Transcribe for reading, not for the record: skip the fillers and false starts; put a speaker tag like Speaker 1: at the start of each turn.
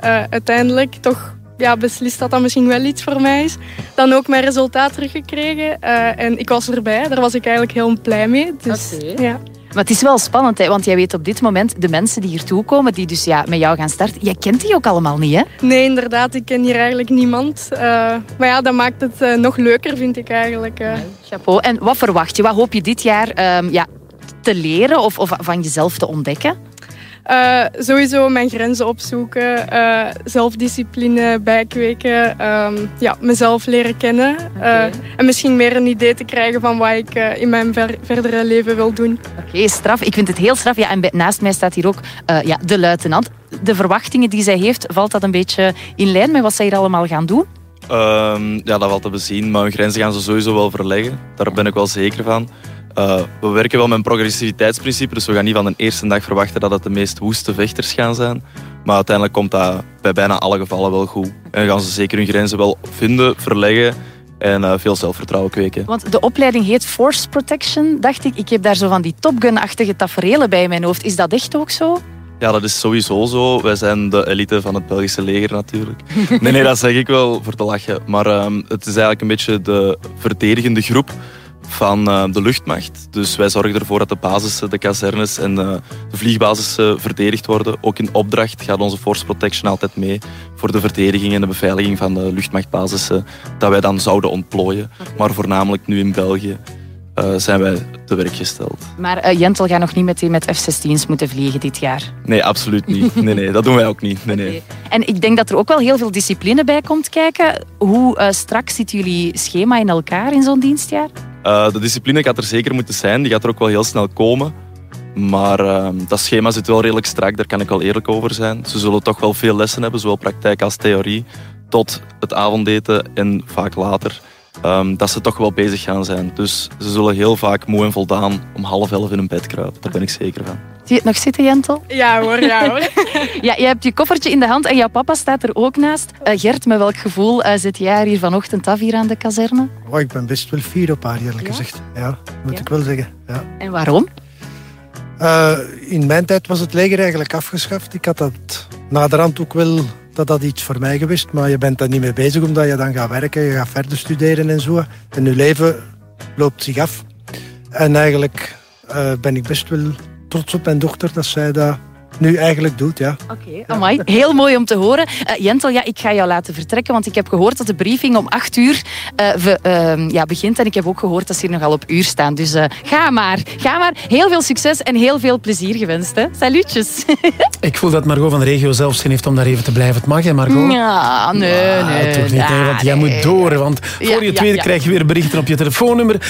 Speaker 1: uiteindelijk toch beslist dat misschien wel iets voor mij is. Dan ook mijn resultaat teruggekregen. En ik was erbij. Daar was ik eigenlijk heel blij mee. Dus, ja.
Speaker 2: Maar het is wel spannend, hè? Want jij weet op dit moment de mensen die hier toe komen, die dus met jou gaan starten, jij kent die ook allemaal niet, hè?
Speaker 1: Nee, inderdaad. Ik ken hier eigenlijk niemand. Maar ja, dat maakt het nog leuker, vind ik eigenlijk.
Speaker 2: Chapeau. En wat verwacht je? Wat hoop je dit jaar te leren of van jezelf te ontdekken?
Speaker 1: Sowieso mijn grenzen opzoeken, zelfdiscipline bijkweken, mezelf leren kennen. En misschien meer een idee te krijgen van wat ik in mijn verdere leven wil doen. Oké,
Speaker 2: straf. Ik vind het heel straf. Ja, en naast mij staat hier ook de luitenant. De verwachtingen die zij heeft, valt dat een beetje in lijn met wat zij hier allemaal gaan doen?
Speaker 3: Dat valt te bezien, maar hun grenzen gaan ze sowieso wel verleggen. Daar ben ik wel zeker van. We werken wel met een progressiviteitsprincipe, dus we gaan niet van de eerste dag verwachten dat het de meest woeste vechters gaan zijn. Maar uiteindelijk komt dat bij bijna alle gevallen wel goed. En gaan ze zeker hun grenzen wel vinden, verleggen en veel zelfvertrouwen kweken.
Speaker 2: Want de opleiding heet Force Protection, dacht ik. Ik heb daar zo van die Top Gun-achtige taferelen bij in mijn hoofd. Is dat echt ook zo?
Speaker 3: Ja, dat is sowieso zo. Wij zijn de elite van het Belgische leger natuurlijk. Nee, dat zeg ik wel voor te lachen. Maar het is eigenlijk een beetje de verdedigende groep van de luchtmacht. Dus wij zorgen ervoor dat de basissen, de kazernes en de vliegbasissen verdedigd worden. Ook in opdracht gaat onze Force Protection altijd mee voor de verdediging en de beveiliging van de luchtmachtbasissen dat wij dan zouden ontplooien. Maar voornamelijk nu in België zijn wij te werk gesteld.
Speaker 2: Maar Jentel gaat nog niet met F-16's moeten vliegen dit jaar?
Speaker 3: Nee, absoluut niet. Nee, dat doen wij ook niet. Nee.
Speaker 2: Okay. En ik denk dat er ook wel heel veel discipline bij komt kijken. Hoe strak zit jullie schema in elkaar in zo'n dienstjaar?
Speaker 3: De discipline gaat er zeker moeten zijn. Die gaat er ook wel heel snel komen. Maar dat schema zit wel redelijk strak. Daar kan ik wel eerlijk over zijn. Ze zullen toch wel veel lessen hebben, zowel praktijk als theorie. Tot het avondeten en vaak later. Dat ze toch wel bezig gaan zijn. Dus ze zullen heel vaak moe en voldaan om 10:30 in hun bed kruipen. Daar ben ik zeker van.
Speaker 2: Zie je het nog zitten, Jentel?
Speaker 1: Ja hoor.
Speaker 2: Ja, je hebt je koffertje in de hand en jouw papa staat er ook naast. Gert, met welk gevoel zit jij hier vanochtend af hier aan de kazerne?
Speaker 4: Oh, ik ben best wel fier op haar, eerlijk gezegd. Ja, moet ik wel zeggen. Ja.
Speaker 2: En waarom?
Speaker 4: In mijn tijd was het leger eigenlijk afgeschaft. Ik had dat naderhand ook wel dat iets voor mij geweest. Maar je bent daar niet mee bezig, omdat je dan gaat werken, je gaat verder studeren en zo. En je leven loopt zich af. En eigenlijk ben ik best wel trots op mijn dochter dat zij dat nu eigenlijk doet, ja.
Speaker 2: Oké, amai. Heel mooi om te horen. Jentel, ik ga jou laten vertrekken, want ik heb gehoord dat de briefing om 8:00 begint. En ik heb ook gehoord dat ze hier nogal op uur staan. Dus ga maar. Heel veel succes en heel veel plezier gewenst. Hè. Salutjes.
Speaker 5: Ik voel dat Margot van de regio zelfs zin heeft om daar even te blijven. Het mag, hè, Margot?
Speaker 2: Ja, nee.
Speaker 5: Toch niet, hè, want jij moet door. Want voor je tweede krijg je weer berichten op je telefoonnummer.